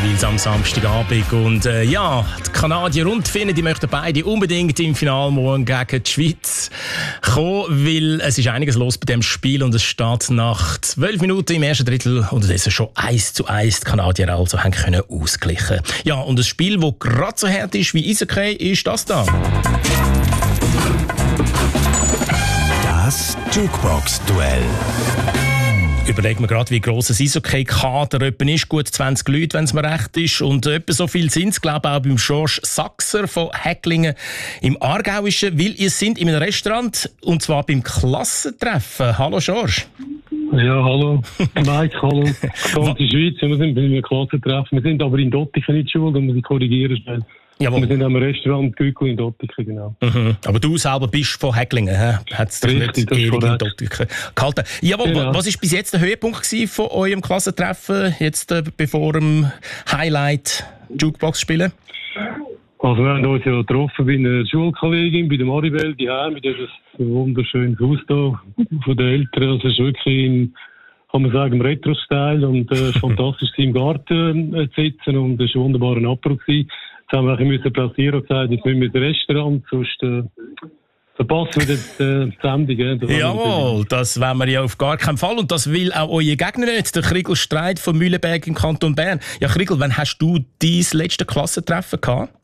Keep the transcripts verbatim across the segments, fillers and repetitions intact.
jeweils am Samstagabend. Und äh, ja, die Kanadier und die Finnen, die möchten beide unbedingt im Finale morgen gegen die Schweiz kommen, weil es ist einiges los bei dem Spiel und es steht nach zwölf Minuten im ersten Drittel unterdessen schon eins zu eins. Die Kanadier also haben können ausgleichen. Ja, und das Spiel, das gerade so hart ist wie Eishockey, ist das da. Das Jukebox-Duell. Überlegen wir gerade, wie gross ein Eishockey-Kader ist. Gut zwanzig Leute, wenn es mir recht ist. Und etwa so viel sind es, glaube ich, auch beim George Sachser von Häcklingen im Aargauischen. Weil ihr seid in einem Restaurant, und zwar beim Klassentreffen. Hallo George. Ja, hallo. Mike, hallo. Ganze Schweiz, wir sind bei einem Klassentreffen. Wir sind aber in Dottichen nicht schuld, da muss ich korrigieren schnell. Jawohl. Wir sind am Restaurant Gügel in Dottichen, genau. Mhm. Aber du selber bist von Häcklingen, hä? Hat's dich Richtig, nicht ewig in korrekt. Dottichen gehalten. Jawohl, Genau. was war bis jetzt der Höhepunkt gewesen von eurem Klassentreffen, jetzt äh, bevor dem Highlight Jukebox spielen? Also wir haben uns ja getroffen bei einer Schulkollegin, bei der Maribel, die haben mit dieses wunderschönes Haus da von den Eltern. Also es ist wirklich im, kann man sagen, im Retro-Style und äh, es ist fantastisch im Garten äh, zu sitzen und es war ein wunderbarer Abbruch. Jetzt haben wir ein bisschen platzieren und gesagt, jetzt müssen wir ins Restaurant, sonst äh, verpassen wir die, äh, die Sendung. Äh. Das Jawohl, das wollen wir ja auf gar keinen Fall. Und das will auch euer Gegner nicht, der Kriegel Streit von Mühlenberg im Kanton Bern. Ja, Kriegel, wann hast du dein letzte Klassentreffen gehabt?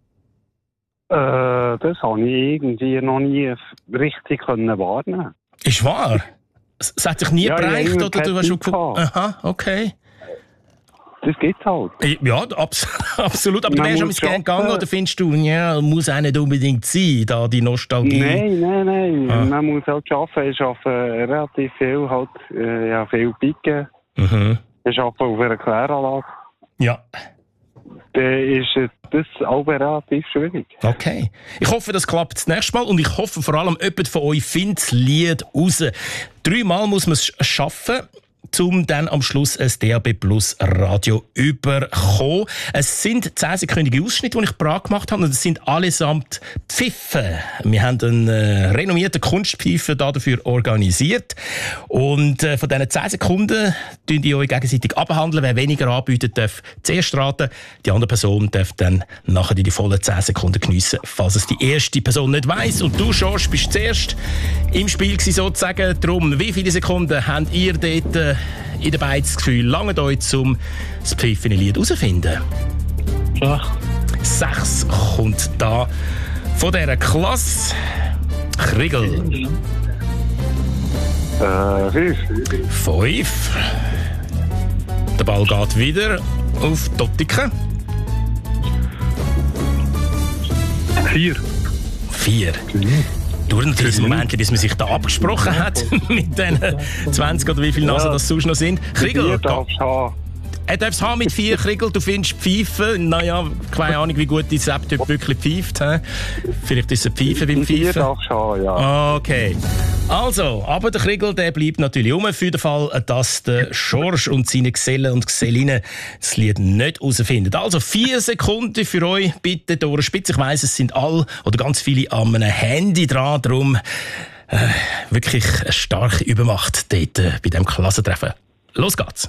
Äh, das habe ich irgendwie noch nie richtig können warnen. Ist wahr? Es es hat dich nie Ja, ich bereicht, habe oder du keine hast schon Zeit gefunden? gehabt. Aha, okay. Das gibt's halt. Ja, abs- absolut. Aber du Man wärst schon muss mal gern gegangen, schaffen. oder findest du, ja, muss auch nicht unbedingt sein, da die Nostalgie? Nein, nein, nein. Ah. Man muss halt arbeiten. Ich arbeite relativ viel, halt, äh, ja, viel Picken. Mhm. Ich arbeite auf einer Kläranlage. Ja, Dann ist äh, das auch relativ schwierig. okay. Ich hoffe, das klappt das nächste Mal und ich hoffe vor allem, jemand von euch findet das Lied raus. Dreimal muss man es schaffen, um dann am Schluss ein D A B Plus Radio überkommen. Es sind zehnsekündige Ausschnitte, die ich parat gemacht habe, und es sind allesamt Pfiffen. Wir haben einen äh, renommierten Kunstpfeifer dafür organisiert. Und äh, von diesen zehn Sekunden tun die euch gegenseitig abhandeln. Wer weniger anbietet, darf zuerst raten. Die andere Person darf dann nachher die vollen zehn Sekunden geniessen, falls es die erste Person nicht weiss. Und du, George, bist zuerst im Spiel gewesen, sozusagen. Darum, wie viele Sekunden habt ihr dort äh, in den beiden das Gefühl, langt euch, um das pfiffene Lied herauszufinden? Ach, Sechs kommt da von dieser Klasse. Kriegel. Äh, fünf. Fünf. Der Ball geht wieder auf Dottiken. vier. Vier. Dauert natürlich ein Moment, bis man sich da abgesprochen hat mit den zwanzig oder wie viele Nasen das sonst noch sind. Kriegel, Vier darfst du haben. er darf es haben mit vier, Kriegel. Du findest Pfeife. Naja, keine Ahnung, wie gut dein Laptop wirklich pfeift. He? Vielleicht ist es eine Pfeife beim Vier Pfeifen. darfst du haben, ja. Okay. Also, aber der Kriegel, der bleibt natürlich um, für den Fall, dass der George und seine Gesellen und Gesellinnen das Lied nicht herausfinden. Also, vier Sekunden für euch, bitte durch Spitze. Ich weiss, es sind alle oder ganz viele an einem Handy dran, darum äh, wirklich eine starke Übermacht dort äh, bei diesem Klassentreffen. Los geht's.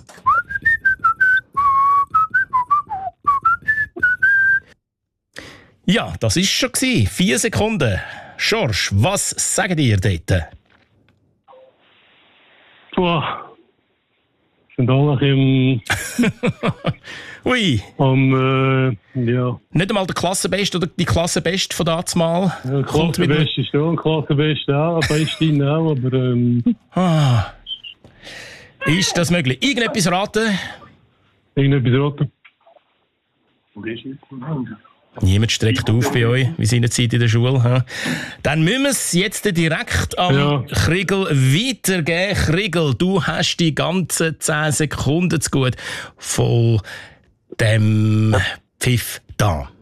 Ja, das ist schon gewesen. Vier Sekunden. George, was sagt ihr dort? Boah. Sind alle im, Ui, am, äh, ja, nicht einmal der Klassenbest oder die Klassenbest von dazumal. ja Kommt mit einem- Klassenbeste ist schon, Klassenbeste auch, Bestin auch, aber ähm, Ah. Ist das möglich? Irgendetwas raten? irgendetwas roten. Niemand streckt auf bei euch, wie seinerzeit in der Schule. He? Dann müssen wir es jetzt direkt am Ja. Kriegel weitergeben. Kriegel, du hast die ganzen zehn Sekunden zu gut von dem Pfiff da.